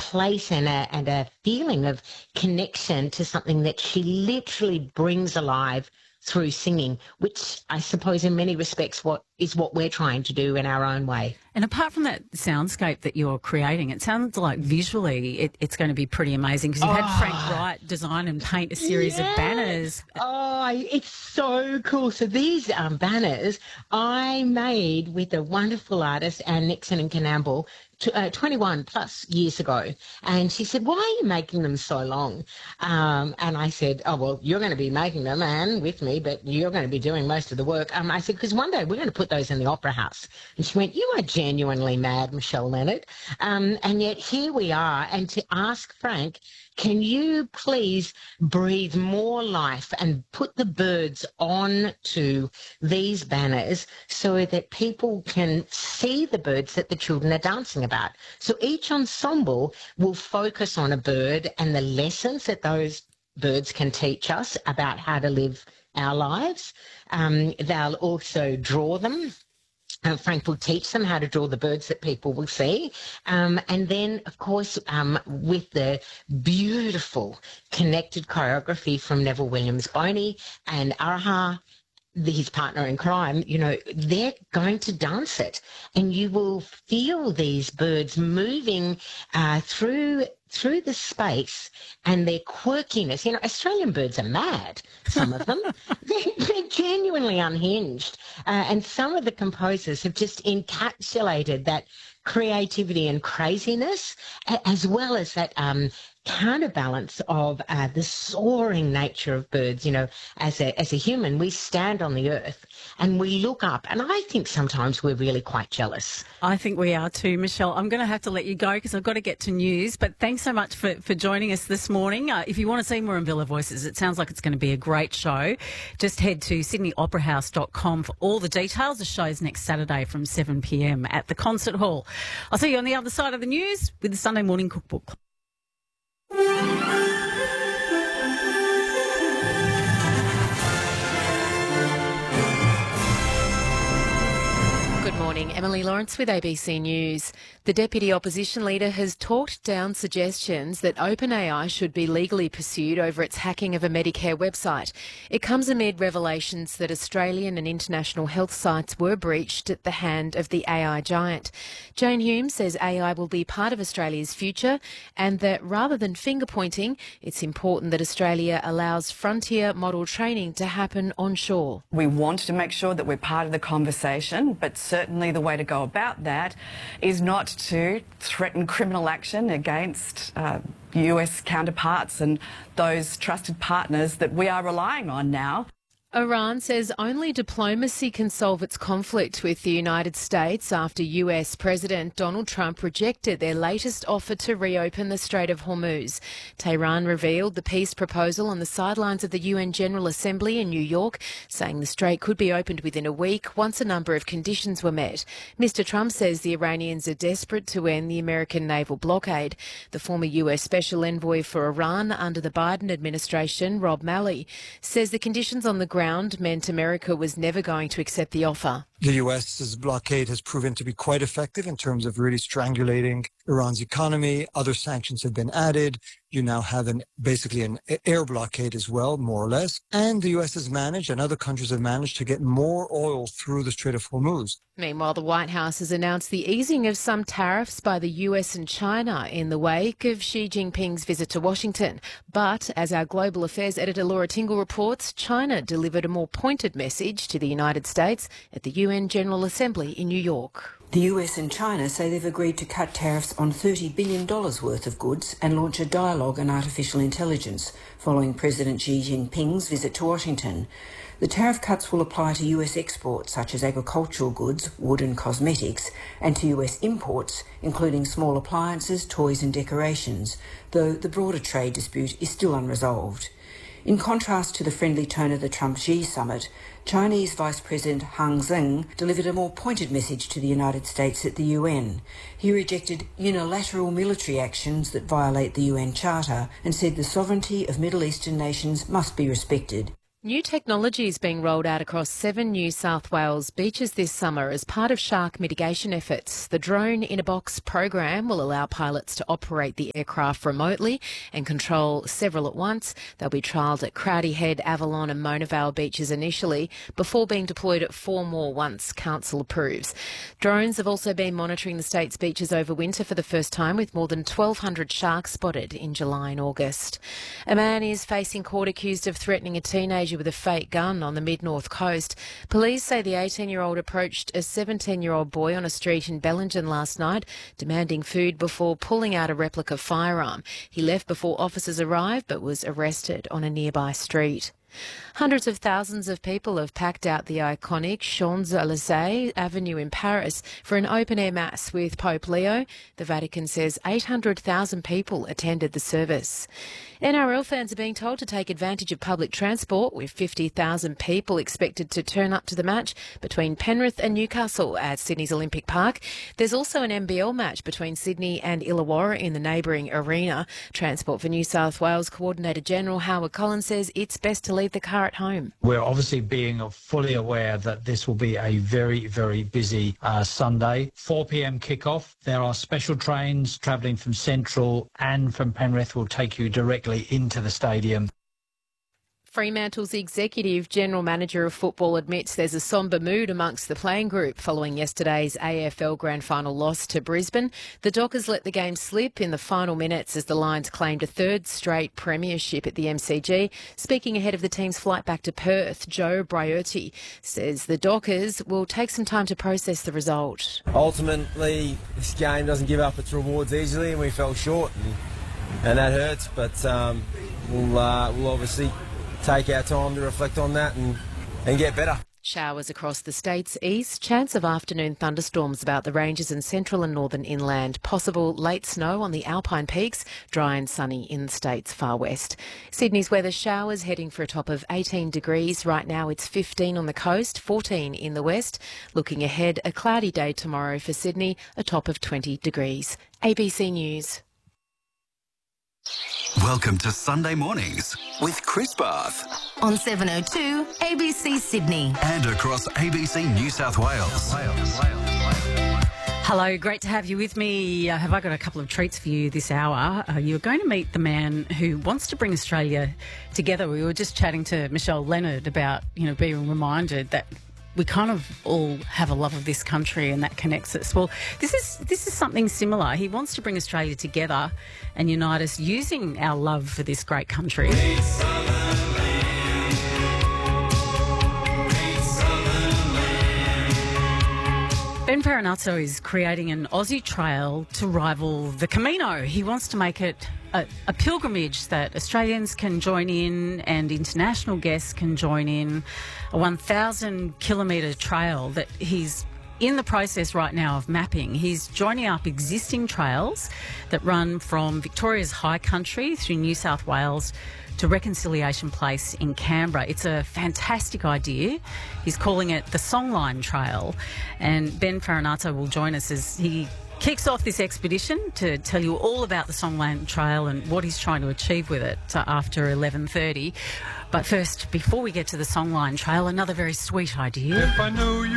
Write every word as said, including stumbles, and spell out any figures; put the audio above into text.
place and a, and a feeling of connection to something that she literally brings alive through singing, which I suppose in many respects what is what we're trying to do in our own way. And apart from that soundscape that you're creating, it sounds like visually it, it's going to be pretty amazing because you've oh, had Frank Wright design and paint a series yes. of banners. Oh, it's so cool. So these um, banners I made with a wonderful artist, Anne Nixon in Canamble, t- uh, twenty-one plus years ago. And she said, why are you making them so long? Um, and I said, oh, well, you're going to be making them, Anne, with me, but you're going to be doing most of the work. Um, I said, because one day we're going to put those in the Opera House. And she went, you are genuinely mad, Michelle Leonard. Um, and yet here we are. And to ask Frank, can you please breathe more life and put the birds on to these banners so that people can see the birds that the children are dancing about? So each ensemble will focus on a bird and the lessons that those birds can teach us about how to live our lives. Um, they'll also draw them. Uh, Frank will teach them how to draw the birds that people will see. Um, and then, of course, um, with the beautiful connected choreography from Neville Williams-Boney and Araha, his partner in crime, you know, they're going to dance it. And you will feel these birds moving uh, through through the space and their quirkiness. You know, Australian birds are mad, some of them. they're, they're genuinely unhinged. Uh, and some of the composers have just encapsulated that creativity and craziness, as well as that um, counterbalance of uh, the soaring nature of birds. You know, as a as a human, we stand on the earth and we look up, and I think sometimes we're really quite jealous. I think we are too, Michelle. I'm going to have to let you go because I've got to get to news, but thanks so much for, for joining us this morning. Uh, if you want to see more in Villa Voices, it sounds like it's going to be a great show. Just head to sydney opera house dot com for all the details. The show's next Saturday from seven p m at the Concert Hall. I'll see you on the other side of the news with the Sunday Morning Cookbook. Good morning, Emily Lawrence with A B C News. The Deputy Opposition Leader has talked down suggestions that OpenAI should be legally pursued over its hacking of a Medicare website. It comes amid revelations that Australian and international health sites were breached at the hand of the A I giant. Jane Hume says A I will be part of Australia's future and that rather than finger-pointing, it's important that Australia allows frontier model training to happen onshore. We want to make sure that we're part of the conversation, but certainly the way to go about that is not to threaten criminal action against uh, U S counterparts and those trusted partners that we are relying on now. Iran says only diplomacy can solve its conflict with the United States after U S President Donald Trump rejected their latest offer to reopen the Strait of Hormuz. Tehran revealed the peace proposal on the sidelines of the U N General Assembly in New York, saying the strait could be opened within a week once a number of conditions were met. Mister Trump says the Iranians are desperate to end the American naval blockade. The former U S Special Envoy for Iran under the Biden administration, Rob Malley, says the conditions on the ground ground meant America was never going to accept the offer. The US's blockade has proven to be quite effective in terms of really strangulating Iran's economy. Other sanctions have been added. You now have an basically an air blockade as well, more or less. And the U S has managed, and other countries have managed, to get more oil through the Strait of Hormuz. Meanwhile, the White House has announced the easing of some tariffs by the U S and China in the wake of Xi Jinping's visit to Washington. But, as our Global Affairs editor Laura Tingle reports, China delivered a more pointed message to the United States at the U N General Assembly in New York. The U S and China say they've agreed to cut tariffs on thirty billion dollars worth of goods and launch a dialogue on artificial intelligence following President Xi Jinping's visit to Washington. The tariff cuts will apply to U S exports such as agricultural goods, wood and cosmetics, and to U S imports, including small appliances, toys and decorations, though the broader trade dispute is still unresolved. In contrast to the friendly tone of the Trump-Xi summit, Chinese Vice President Han Zheng delivered a more pointed message to the United States at the U N. He rejected unilateral military actions that violate the U N Charter and said the sovereignty of Middle Eastern nations must be respected. New technology is being rolled out across seven New South Wales beaches this summer as part of shark mitigation efforts. The Drone in a Box program will allow pilots to operate the aircraft remotely and control several at once. They'll be trialled at Crowdy Head, Avalon and Mona Vale beaches initially, before being deployed at four more once council approves. Drones have also been monitoring the state's beaches over winter for the first time, with more than twelve hundred sharks spotted in July and August. A man is facing court accused of threatening a teenager with a fake gun on the mid-north coast. Police say the eighteen-year-old approached a seventeen-year-old boy on a street in Bellingen last night, demanding food before pulling out a replica firearm. He left before officers arrived but was arrested on a nearby street. Hundreds of thousands of people have packed out the iconic Champs-Élysées Avenue in Paris for an open-air mass with Pope Leo. The Vatican says eight hundred thousand people attended the service. N R L fans are being told to take advantage of public transport, with fifty thousand people expected to turn up to the match between Penrith and Newcastle at Sydney's Olympic Park. There's also an N B L match between Sydney and Illawarra in the neighbouring arena. Transport for New South Wales Coordinator General Howard Collins says it's best to leave the car at home. We're obviously being fully aware that this will be a very, very busy uh, Sunday. four p.m. kickoff. There are special trains travelling from Central and from Penrith will take you directly into the stadium. Fremantle's Executive General Manager of Football admits there's a sombre mood amongst the playing group following yesterday's A F L Grand Final loss to Brisbane. The Dockers let the game slip in the final minutes as the Lions claimed a third straight premiership at the M C G. Speaking ahead of the team's flight back to Perth, Joe Briotti says the Dockers will take some time to process the result. Ultimately, this game doesn't give up its rewards easily, and we fell short, and, and that hurts, but um, we'll, uh, we'll obviously take our time to reflect on that and, and get better. Showers across the state's east, chance of afternoon thunderstorms about the ranges and central and northern inland, possible late snow on the Alpine peaks, dry and sunny in the state's far west. Sydney's weather, showers heading for a top of eighteen degrees. Right now it's fifteen on the coast, fourteen in the west. Looking ahead, a cloudy day tomorrow for Sydney, a top of twenty degrees. A B C News. Welcome to Sunday Mornings with Chris Bath. On seven oh two A B C Sydney. And across A B C New South Wales. Hello, great to have you with me. Uh, have I got a couple of treats for you this hour? Uh, you're going to meet the man who wants to bring Australia together. We were just chatting to Michelle Leonard about, you know, being reminded that we kind of all have a love of this country and that connects us. Well, this is this is something similar. He wants to bring Australia together and unite us using our love for this great country. Ben Farinazzo is creating an Aussie trail to rival the Camino. He wants to make it a, a pilgrimage that Australians can join in and international guests can join in, a one thousand kilometre trail that he's in the process right now of mapping. He's joining up existing trails that run from Victoria's high country through New South Wales to Reconciliation Place in Canberra. It's a fantastic idea. He's calling it the Songline Trail, and Ben Farinazzo will join us as he kicks off this expedition to tell you all about the Songline Trail and what he's trying to achieve with it uh, after eleven thirty. But first, before we get to the Songline Trail, another very sweet idea. If I knew you